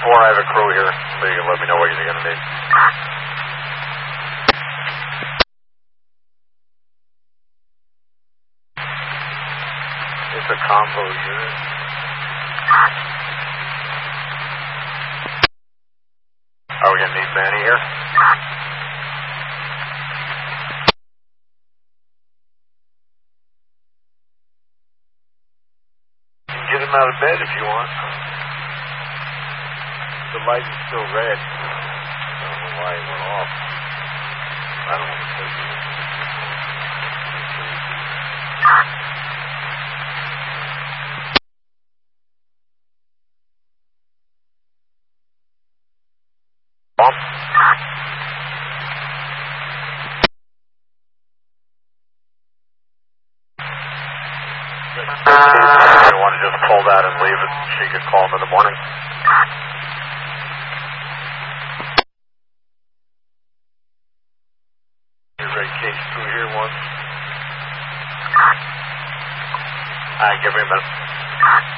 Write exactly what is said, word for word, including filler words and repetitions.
four, I have a crew here, so you can let me know what you're going to need. It's a combo unit. Are we going to need Manny here? You can get him out of bed if you want. The light is still red. I don't know why it went off. I don't want to tell you. Bump. You want to just pull that and leave it? She could call him in the morning. Case two here once. Alright, give me a minute.